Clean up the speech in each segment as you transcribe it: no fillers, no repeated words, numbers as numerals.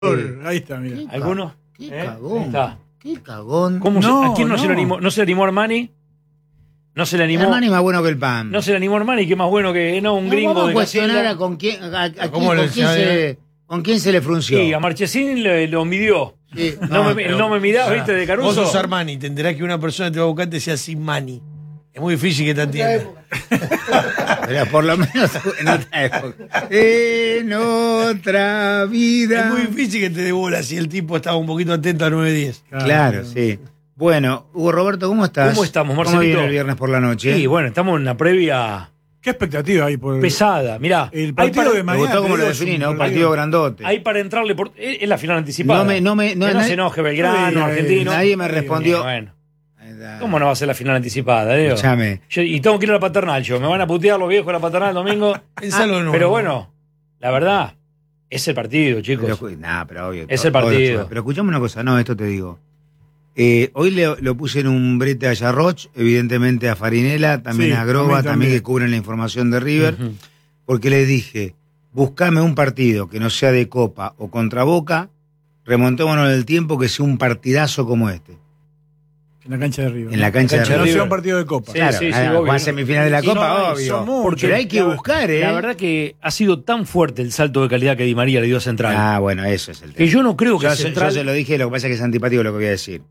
Ahí está, mira. ¿Alguno? Qué cagón. Está. Qué cagón. ¿A quién no se le animó? ¿No se le animó Armani? ¿No se le animó? Armani más bueno que el pan. ¿No se le animó Armani? ¿Qué más bueno que un gringo vamos de a cuestionar Castilla? a con quién, con ¿Cómo quién se le frunció. Sí, a Marchesín lo midió. Sí. No me mirás, ¿viste? De Vos sos Caruso. Armani, te enterás que una persona te va a buscar y te sea sin mani. Es muy difícil que te entienda. Pero por lo menos en otra época. En otra vida. Es muy difícil que te dé bola si el tipo estaba un poquito atento a 9-10. Claro, sí. Bueno, Hugo Roberto, ¿cómo estás? ¿Cómo estamos, Marcelito? ¿Cómo viene el viernes por la noche? Sí, bueno, estamos en una previa ¿Qué expectativa hay por pesada. Mirá, el partido de Me mañana? gustó cómo lo te digo, definí, es un ¿no? Partido grandote. hay para entrarle por... Es la final anticipada. No que no se enoje Belgrano, Argentino. Nadie me respondió. Bueno, ¿cómo no va a ser la final anticipada, Leo? Escuchame. Y tengo que ir a la paternal yo. Me van a putear los viejos de la paternal el domingo. Pensalo no. Pero bueno, la verdad, es el partido, chicos. Pero obvio. Es el partido. Pero escuchame una cosa, no, esto te digo. Hoy lo puse en un brete a Yarroch, evidentemente a Farinela, también Sí, a Groba, también. también que cubren la información de River, Ujú. porque les dije, buscame un partido que no sea de Copa o contra Boca, remontémonos del tiempo que sea un partidazo como este. En la cancha de River. En la cancha de Que no River. sea un partido de Copa. Sí, Claro, sí, jugar obvio. semifinal de la Y Copa, no, obvio. son muchos. Pero hay que buscar, La verdad que ha sido tan fuerte el salto de calidad que Di María le dio a Central. Ah, bueno, eso es el tema. Que yo no creo que Yo Central, se lo dije, lo que pasa es que es antipático lo que voy a decir.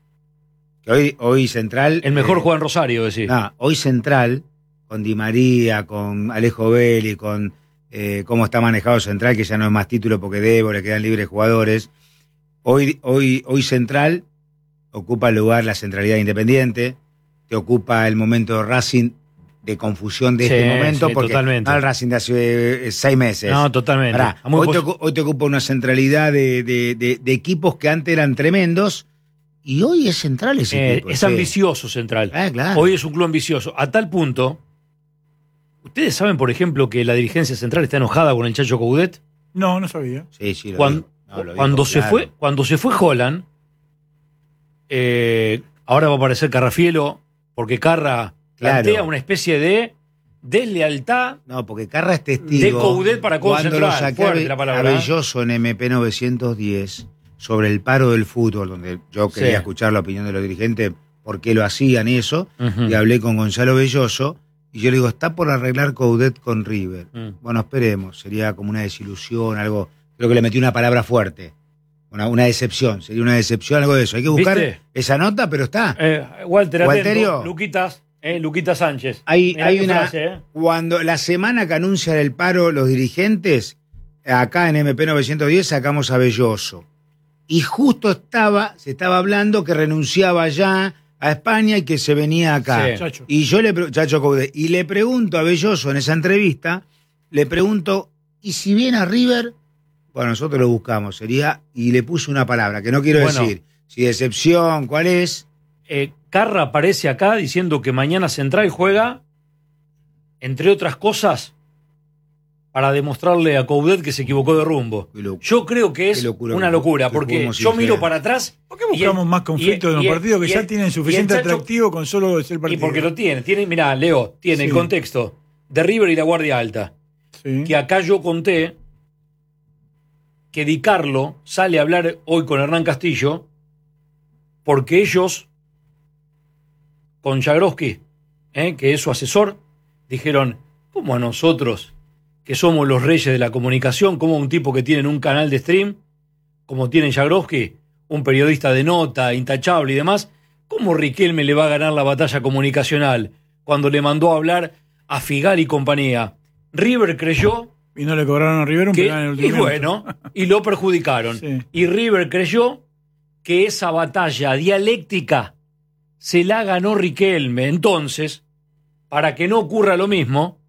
Que hoy Central... el mejor juega en Rosario, decir. No, hoy Central, con Di María, con Alejo Belli, con cómo está manejado Central, que ya no es más título porque debo, le quedan libres jugadores. Hoy Central ocupa el lugar la centralidad Independiente, te ocupa el momento de Racing de confusión de Sí, este momento, sí, porque totalmente. no el Racing de hace 6 meses. No, totalmente. Pará, A muy hoy te ocupa una centralidad de equipos que antes eran tremendos, y hoy es Central ese equipo. es sí. ambicioso Central. Claro. Hoy es un club ambicioso. A tal punto, ¿ustedes saben, por ejemplo, que la dirigencia central está enojada con el Chacho Coudet? No sabía. Sí, sí, lo Cuando, dijo. No, lo cuando dijo, se claro. fue Holland, ahora va a aparecer Carrafielo, porque Carra plantea Claro. una especie de deslealtad. No, porque Carra es testigo. De Coudet para con cuando Central. lo saqué Fuerte la palabra, a Belloso en MP 910 sobre el paro del fútbol, donde yo quería Sí. escuchar la opinión de los dirigentes, por qué lo hacían y eso, Ujú. y hablé con Gonzalo Belloso, y yo le digo, está por arreglar Coudet con River. Bueno, esperemos, sería como una desilusión, algo, creo que le metí una palabra fuerte, una decepción, sería una decepción, algo de eso. Hay que buscar ¿Viste? esa nota, pero está. Walter, Walterio. atento. Luquita Sánchez. Hay Mirá qué una. frase, Cuando la semana que anuncian el paro los dirigentes, acá en MP 910 sacamos a Belloso. Y justo se estaba hablando que renunciaba ya a España y que se venía acá. Sí. Chacho. Y yo Chacho Coudet, y le pregunto a Belloso en esa entrevista, le pregunto, ¿y si viene a River? Bueno, nosotros lo buscamos, y le puse una palabra, que no quiero Bueno. decir, si decepción, ¿cuál es? Carra aparece acá diciendo que mañana Central juega, entre otras cosas, para demostrarle a Coudet que se equivocó de rumbo. Qué locura. Yo creo que es Qué locura una que- locura, que porque juguemos yo sin miro fe. para atrás. ¿Por qué buscamos más conflictos en los partidos que ya tienen suficiente atractivo con solo ser Y partido? porque lo tiene. Mirá, Leo, tiene Sí. el contexto de River y la Guardia Alta. Sí. Que acá yo conté que Di Carlo sale a hablar hoy con Hernán Castillo porque ellos, con Jagroski, que es su asesor, dijeron, ¿cómo a nosotros, que somos los reyes de la comunicación, como un tipo que tiene un canal de stream, como tiene Jagroski, un periodista de nota, intachable y demás, cómo Riquelme le va a ganar la batalla comunicacional cuando le mandó a hablar a Figal y compañía? River creyó Y no le cobraron a River un penal en el último y minuto. bueno, y lo perjudicaron. Sí. Y River creyó que esa batalla dialéctica se la ganó Riquelme. Entonces, para que no ocurra lo mismo,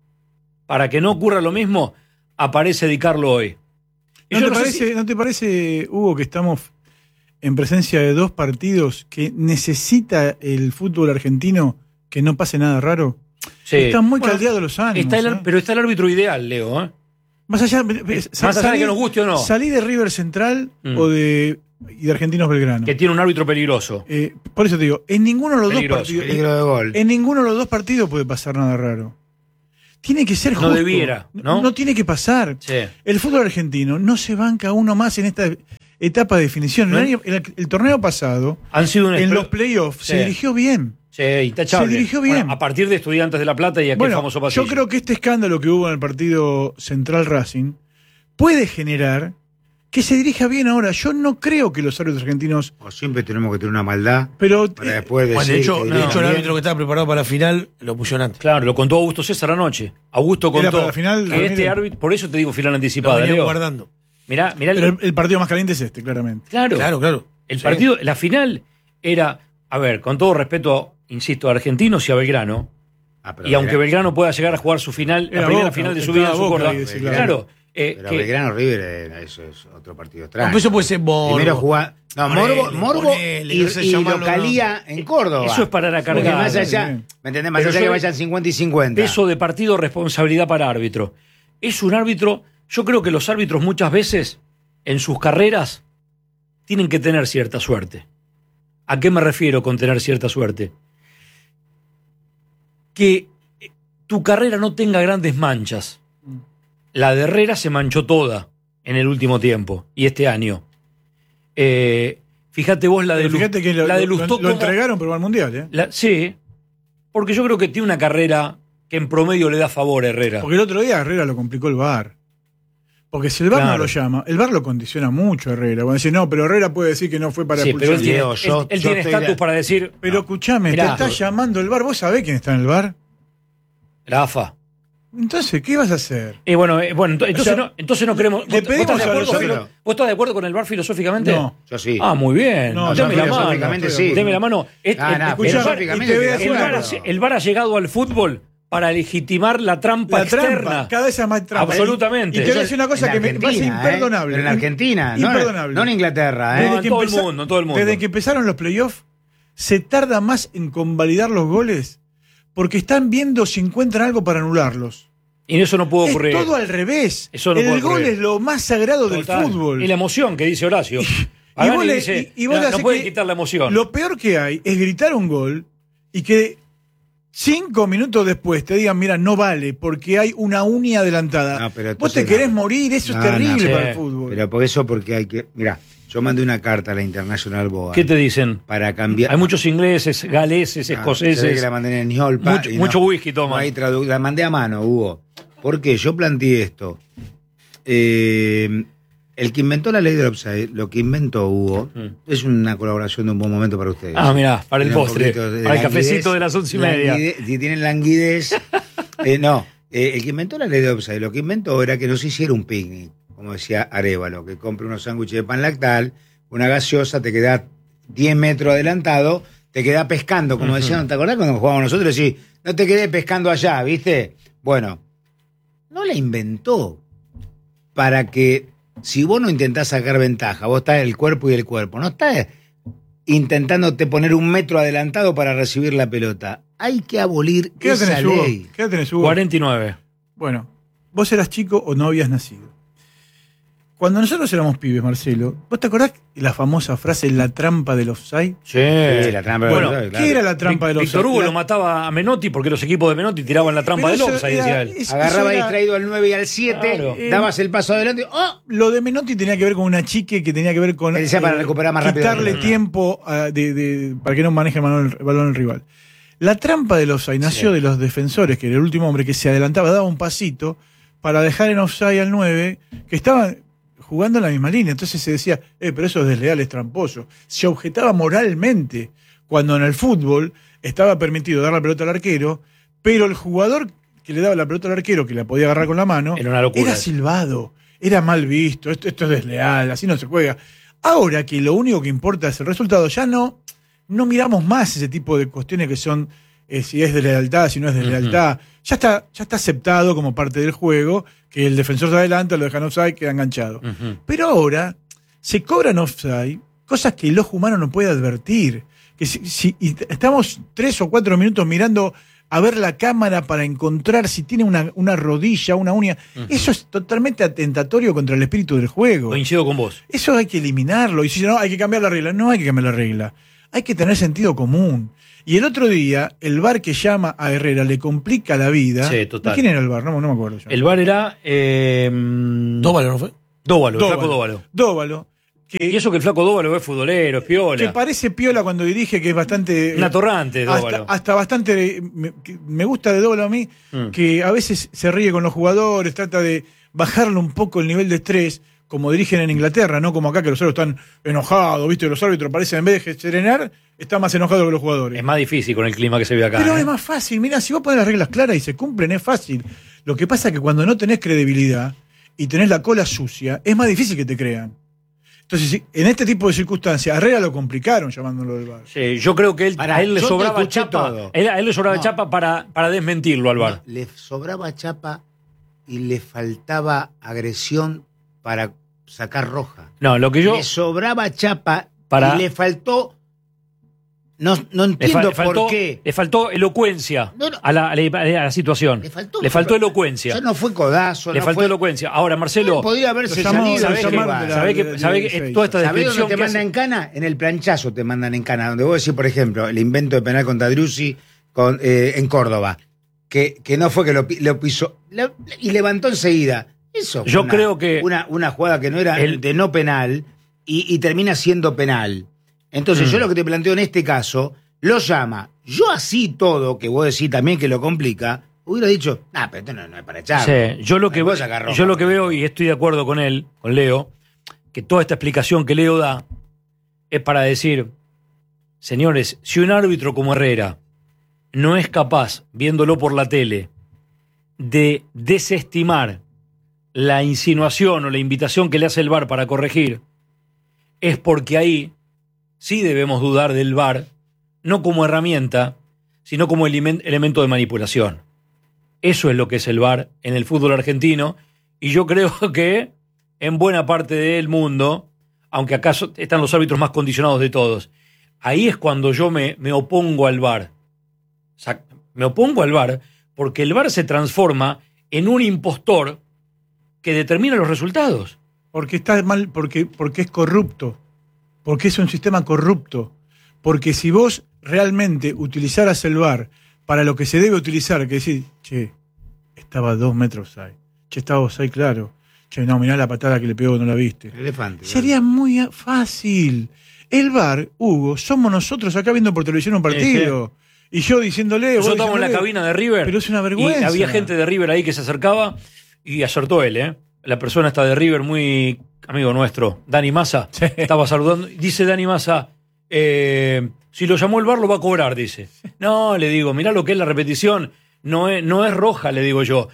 aparece Di Carlo hoy. Y ¿No yo te, sé parece, si- ¿No te parece, Hugo, que estamos en presencia de dos partidos que necesita el fútbol argentino que no pase nada raro? Sí. Están muy Bueno, caldeados los ánimos. pero está el árbitro ideal, Leo. Más allá, Más allá de que nos guste o no. Salí de River Central Mm. y de Argentinos Belgrano. Que tiene un árbitro peligroso. Por eso te digo, en ninguno de los Peligroso, dos partidos. Peligro de gol. En ninguno de los dos partidos puede pasar nada raro. tiene que ser justo. No debiera, ¿no? No tiene que pasar. Sí. El fútbol argentino no se banca uno más en esta etapa de definición. ¿No? El torneo pasado, Han sido en los playoffs, Sí. se dirigió bien. Sí, intachable. Se dirigió bien. Bueno, a partir de Estudiantes de La Plata y aquel Bueno, famoso pasillo. yo creo que este escándalo que hubo en el partido Central Racing puede generar que se dirija bien ahora. Yo no creo que los árbitros argentinos... O siempre tenemos que tener una maldad Pero para después decir Bueno, de hecho, que el dirigen bien. árbitro que estaba preparado para la final lo pusieron antes. Claro, lo contó Augusto César anoche. Augusto Era contó para la final, que Ramírez. este árbitro, por eso te digo final Lo anticipada, venían Leo. guardando. Mirá, pero el partido más caliente es este, claramente. claro. Claro. El Sí. partido, la final era, a ver, con todo respeto, insisto, a Argentinos y a Belgrano, Ah, pero y aunque Belgrano- Belgrano pueda llegar a jugar su final, la Era primera Boca, final de su estaba vida en su Boca corta, ahí, sí, claro, Pero que- Belgrano River, eso es otro partido extraño. Eso puede ser Morbo. Primero jugar. No, Ponele, Morbo ponele, y, no sé y llamarlo, localía en Córdoba. eso es para la Porque cargada. más allá, bien. ¿me entendés? Más Pero allá yo- que vayan 50 y 50. peso de partido, responsabilidad para árbitro. Es un árbitro, yo creo que los árbitros muchas veces en sus carreras tienen que tener cierta suerte. ¿A qué me refiero con tener cierta suerte? Que tu carrera no tenga grandes manchas. La de Herrera se manchó toda en el último tiempo y este año. Fíjate vos la de Pero fíjate que la de Lustó lo como- entregaron pero al Mundial, ¿eh? sí, porque yo creo que tiene una carrera que en promedio le da favor a Herrera. Porque el otro día Herrera lo complicó el VAR. Porque si el VAR no Claro. lo llama, el VAR lo condiciona mucho a Herrera. Cuando dice, no, pero Herrera puede decir que no fue para Sí, pero él expulsión. tiene Leo, yo él estoy tiene estatus de- para decir, Pero escúchame, Mirá. te está llamando el VAR. ¿Vos sabés quién está en el VAR? la AFA. Entonces, ¿qué vas a hacer? Bueno, entonces, O sea, entonces no queremos. le pedimos a los árbitros- ¿Vos estás de acuerdo con el VAR filosóficamente? No. Yo sí. Ah, muy bien. No, Deme yo la mano. filosóficamente sí. Deme la mano. Escuchame, y filosóficamente te voy a estoy decir de una acuerdo. El VAR ha llegado al fútbol para legitimar la trampa La externa. trampa, cada vez es más trampa. Absolutamente. Y te voy a decir una cosa En que me parece Argentina, imperdonable. Pero en Argentina, Imperdonable. no en Inglaterra, No, ¿eh? en todo el mundo, en todo el mundo. Desde que empezaron los playoffs, se tarda más en convalidar los goles porque están viendo si encuentran algo para anularlos. Y eso no puede ocurrir. Es todo al revés. Eso no el puede gol ocurrir. es lo más sagrado Total. del fútbol. Y la emoción que dice Horacio. Y Pagani vos le- dice, y vos le no haces puede que quitar la emoción. Lo peor que hay es gritar un gol y que 5 minutos después te digan, mira, no vale, porque hay una uña adelantada. No, pero Vos te entonces querés no. morir, eso No, es terrible no, para sí. el fútbol. Pero por eso, porque hay que. Mira, yo mandé una carta a la International Board ¿Qué te dicen? para cambiar. Hay muchos ingleses, galeses, Se ve escoceses. que la mandé en Ñolpa. Mucho- y mucho whisky toman. no hay la mandé a mano, Hugo. Porque yo planteé esto. El que inventó la ley del offside, lo que inventó Hugo, es una colaboración de un buen momento para ustedes. Ah, mirá, para el Tiene un postre. poquito de Para el languidez, cafecito de las 11:30. Si tienen languidez. No, el que inventó la ley de offside, lo que inventó era que no se hiciera un picnic, como decía Arévalo, que compre unos sándwiches de pan lactal, una gaseosa, te queda 10 metros adelantado, te queda pescando, como decían, ¿te acordás cuando jugábamos nosotros? Sí, no te quedé pescando allá, ¿viste? Bueno, no la inventó para que, si vos no intentás sacar ventaja, vos estás el cuerpo y el cuerpo, no estás intentándote poner un metro adelantado para recibir la pelota. Hay que abolir ¿Qué edad esa tenés, Hugo? ley. ¿Qué edad tenés, Hugo? 49. Bueno, vos eras chico o no habías nacido. Cuando nosotros éramos pibes, Marcelo, ¿vos te acordás la famosa frase, la trampa del offside? Sí. Sí, la trampa del Bueno, offside, ¿qué claro. era la trampa del offside? Víctor Hugo La- lo mataba a Menotti porque los equipos de Menotti tiraban la trampa Pero del eso offside, era- decía él. eso Agarraba era- distraído al 9 y al 7, Claro. dabas el paso adelante. ¡Oh! Lo de Menotti tenía que ver con una chique que tenía que ver con Él decía para recuperar más rápido. quitarle tiempo para que no maneje el balón el rival. La trampa del offside nació de los defensores, que era el último hombre que se adelantaba, daba un pasito para dejar en offside al 9, que estaban jugando en la misma línea. Entonces se decía, pero eso es desleal, es tramposo. Se objetaba moralmente cuando en el fútbol estaba permitido dar la pelota al arquero, pero el jugador que le daba la pelota al arquero, que la podía agarrar con la mano, Era una locura era eso. silbado, era mal visto, esto es desleal, así no se juega. Ahora que lo único que importa es el resultado, ya no miramos más ese tipo de cuestiones que son si es de lealtad, si no es de lealtad. Ya está aceptado como parte del juego que el defensor se adelanta, lo dejan offside, queda enganchado. Pero ahora se cobran offside cosas que el ojo humano no puede advertir. Que y estamos 3 o 4 minutos mirando a ver la cámara para encontrar si tiene una rodilla, una uña. Eso es totalmente atentatorio contra el espíritu del juego. Coincido con vos. Eso hay que eliminarlo. Y si no, hay que cambiar la regla. No hay que cambiar la regla. Hay que tener sentido común. Y el otro día, el VAR que llama a Herrera le complica la vida. Sí, total. ¿Quién era el VAR? No me acuerdo yo. El VAR era. Dóvalo, ¿no fue? Dóvalo, el flaco Dóvalo. Dóvalo. Y eso que el flaco Dóvalo es futbolero, es piola. Que parece piola cuando dirige, que es bastante. Un atorrante, Dóvalo. Hasta bastante. Me gusta de Dóvalo a mí, que a veces se ríe con los jugadores, trata de bajarle un poco el nivel de estrés, como dirigen en Inglaterra, no como acá, que los árbitros están enojados, ¿viste? Los árbitros parecen, en vez de serenar, están más enojados que los jugadores. Es más difícil con el clima que se vive acá. Pero es más fácil. Mira, si vos pones las reglas claras y se cumplen, es fácil. Lo que pasa es que cuando no tenés credibilidad y tenés la cola sucia, es más difícil que te crean. Entonces, en este tipo de circunstancias, a Herrera lo complicaron llamándolo del VAR. Sí, yo creo que a él le yo te sobraba escuché chapa. todo. A él le sobraba chapa para desmentirlo al VAR. Le sobraba chapa y le faltaba agresión para sacar roja. No, lo que yo. Le sobraba chapa Para- y le faltó. No entiendo por qué. Le faltó elocuencia No, no. a la situación. Le faltó elocuencia. Ya no fue codazo. Le no faltó fue, elocuencia. Ahora, Marcelo, podía haberse Lo llamó- salido. lo ¿sabés ese llamaron VAR. de la- ¿sabés que toda esta ¿Sabés descripción dónde te que mandan hace- en cana? En el planchazo te mandan en cana, donde vos decís, por ejemplo, el invento de penal contra Driussi en Córdoba, que no fue que lo pisó y levantó enseguida. Eso fue Yo creo que- una jugada que no era de no penal y termina siendo penal. Entonces yo lo que te planteo en este caso, lo llama. Yo así todo, que vos decís también que lo complica, hubiera dicho, pero esto no es para echar. Sí, yo lo que veo, y estoy de acuerdo con él, con Leo, que toda esta explicación que Leo da es para decir, señores, si un árbitro como Herrera no es capaz, viéndolo por la tele, de desestimar la insinuación o la invitación que le hace el VAR para corregir, es porque ahí sí debemos dudar del VAR, no como herramienta, sino como elemento de manipulación. Eso es lo que es el VAR en el fútbol argentino, y yo creo que en buena parte del mundo, aunque acaso están los árbitros más condicionados de todos, ahí es cuando yo me opongo al VAR. O sea, me opongo al VAR porque el VAR se transforma en un impostor que determina los resultados. Porque está mal, porque es corrupto. Porque es un sistema corrupto. Porque si vos realmente utilizaras el VAR para lo que se debe utilizar, que decir, che, estaba 2 metros ahí. Che, estaba ahí, claro. Che, no, mirá la patada que le pegó, no la viste. Elefante. Sería muy fácil. El VAR, Hugo, somos nosotros acá viendo por televisión un partido. Y yo diciéndole... Nosotros estábamos en la cabina de River. Pero es una vergüenza. Y había gente de River ahí que se acercaba y acertó él, ¿eh? La persona está de River, muy amigo nuestro, Dani Massa, estaba saludando. Dice Dani Massa, si lo llamó el VAR lo va a cobrar, dice. No, le digo, mirá lo que es la repetición, no es roja, le digo yo.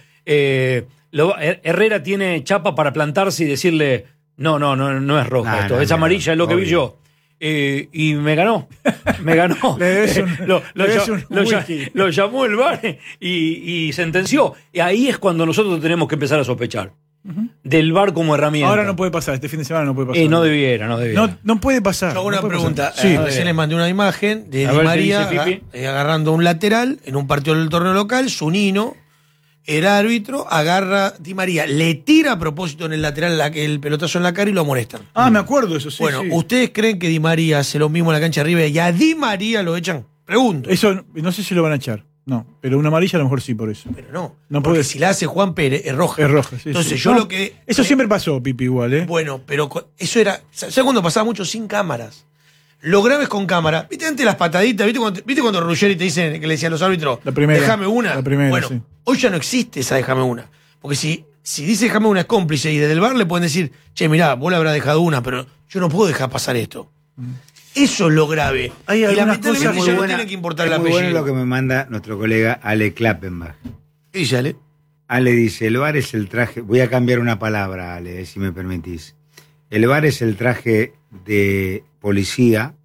Herrera tiene chapa para plantarse y decirle, no es roja esto, es amarilla, es lo que vi yo. Y me ganó. Le debes un wiki. Lo llamó el VAR y sentenció. Y ahí es cuando nosotros tenemos que empezar a sospechar del VAR como herramienta. Ahora no puede pasar, este fin de semana no puede pasar. No debiera. No puede pasar. Yo hago una no puede pregunta. pasar. Sí, Recién les mandé una imagen de A Di ver si María dice Pipi. agarrando un lateral en un partido del torneo local. Zunino, el árbitro, agarra Di María, le tira a propósito en el lateral el pelotazo en la cara y lo amonestan. me acuerdo eso, sí. Bueno, sí. ¿ustedes creen que Di María hace lo mismo en la cancha de River y a Di María lo echan? Pregunto. Eso no sé si lo van a echar. No, pero una amarilla a lo mejor sí por eso. Pero no. No porque puede- si la hace Juan Pérez, es roja. Es roja, sí. Entonces sí. yo No, lo que... Eso siempre pasó, Pipi, igual, ¿eh? Bueno, pero eso era... ¿Sabes cuando pasaba mucho sin cámaras? Lo graves con cámara. ¿Viste antes las pataditas? ¿Viste cuando Ruggeri te dicen que le decían a los árbitros? La primera. Déjame una. La primera, bueno, sí. hoy ya no existe esa déjame una. Porque si dice déjame una es cómplice y desde el bar le pueden decir, che, mirá, vos le habrás dejado una, pero yo no puedo dejar pasar esto. Eso es lo grave. Hay y algunas lamentablemente cosas ya muy no tiene que importar el es muy apellido. bueno lo que me manda nuestro colega Ale Klappenbach. ¿Qué dice Ale? Ale dice, el VAR es el traje... Voy a cambiar una palabra, Ale, si me permitís. El VAR es el traje de policía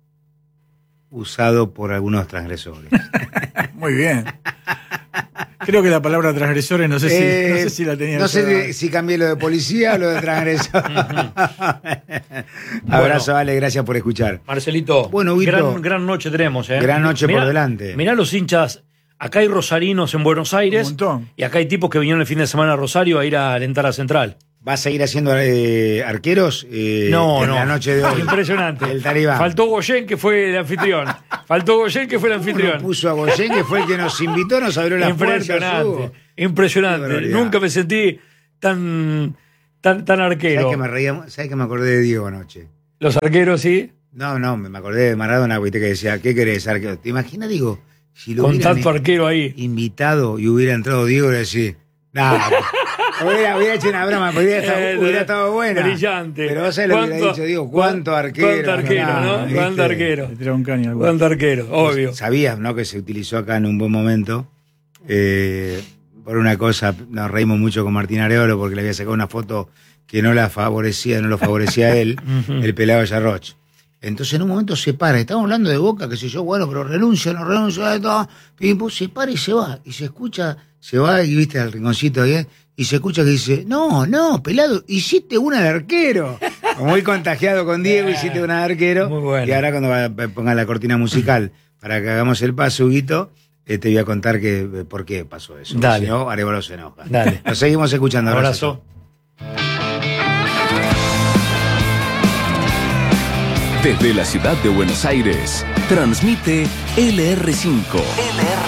usado por algunos transgresores. Muy bien. Creo que la palabra transgresores no sé si la tenía. No sé si cambié lo de policía o lo de transgresor. Abrazo, Ale, gracias por escuchar. Marcelito, Bueno, Huguito, gran noche tenemos, ¿eh? gran noche por delante. Mirá los hinchas. Acá hay rosarinos en Buenos Aires. Un montón. Y acá hay tipos que vinieron el fin de semana a Rosario a ir a alentar a Central. ¿Va a seguir haciendo arqueros? No, en no. la noche de hoy. Impresionante. El Talibán. Faltó Goyen, que fue el anfitrión. Uno puso a Goyen, que fue el que nos invitó, nos abrió las puertas. Impresionante. Impresionante. Qué barbaridad. Nunca me sentí tan arquero. ¿Sabes que me acordé de Diego anoche? Los arqueros, sí. No, me acordé de Maradona, viste, que decía, ¿qué querés, arquero? ¿Te imaginas, digo, si lo Con hubieran tanto arquero ahí. invitado y hubiera entrado Diego y decir, no, hubiera hecho una broma, hubiera estado buena. Brillante. Pero vos sabés lo que hubiera dicho, Diego, ¿cuánto arquero? ¿Cuánto arquero, no? ¿viste? ¿Cuánto arquero? Le tiraba un caño al güey. ¿Cuánto arquero? Obvio. Sabías, ¿no? Que se utilizó acá en un buen momento. Por una cosa, nos reímos mucho con Martín Areolo porque le había sacado una foto que no lo favorecía a él, el pelado Yarroch. Entonces en un momento se para, estamos hablando de Boca, qué sé yo, bueno, pero renuncia, no renuncia, todo. Se para y se va, y se escucha, se va y viste al rinconcito ahí, y se escucha que dice, no, pelado, hiciste una de arquero. Muy contagiado con Diego, hiciste una de arquero. Muy bueno. Y ahora cuando pongan la cortina musical para que hagamos el paso, Huguito, te voy a contar por qué pasó eso. Dale. Si no, Arevalo se enoja. Dale. Nos seguimos escuchando. Abrazo. Desde la ciudad de Buenos Aires, transmite LR5.